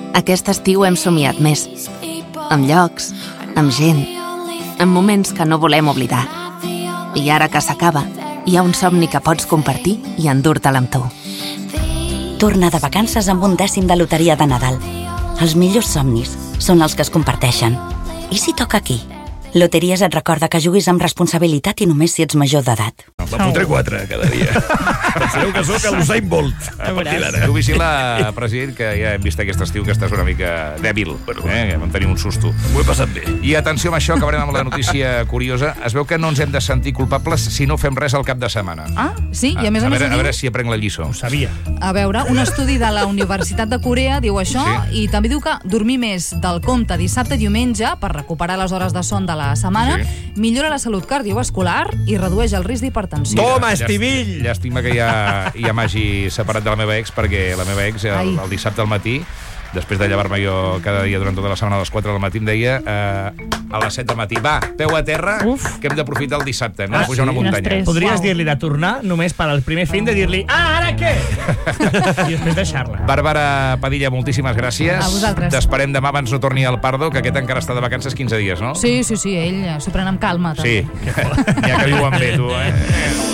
Aquest estiu hem somiat més. Amb llocs, amb gent, amb moments que no volem oblidar. I ara que s'acaba, hi ha un somni que pots compartir i endur-te'l amb tu. Torna de vacances amb 1/10 de loteria de Nadal. Els millors somnis són els que es comparteixen. I si toca aquí? Loteries et recorda que juguis amb responsabilitat i només si ets major d'edat. Me'n fotré 4 cada dia. Penseu que sóc l'Usain Bolt. A partir d'ara. Tu vigila, president, que ja hem vist aquest estiu que estàs una mica dèbil. Que vam tenir un susto. M'ho he passat bé. I atenció amb això, acabarem amb la notícia curiosa. Es veu que no ens hem de sentir culpables si no fem res al cap de setmana. Ah, sí? I a més a veure si aprenc la lliçó. Ho sabia. A veure, un estudi de la Universitat de Corea diu això, i també diu que dormir més del compte dissabte i diumenge per recuperar les hores de son de la setmana millora la salut cardiovascular i redueix el risc d'hipertensió. Toma, Estivill! Llàstima que ja m'hagi separat de la meva ex, perquè la meva ex el dissabte al matí, després de llevar-me jo cada dia durant tota la setmana a les 4 del matí, em deia a les 7 del matí, va, peu a terra, que hem d'aprofitar el dissabte, hem de pujar una muntanya. Podries dir-li de tornar només per al primer fin de dir-li ara què? I després deixar-la. Bàrbara Padilla, moltíssimes gràcies. A vosaltres. T'esperem demà abans no torni al Pardo, que aquest encara està de vacances 15 dies, no? Sí, ell s'ho pren amb calma. Sí, n'hi ha que viuen bé, tu,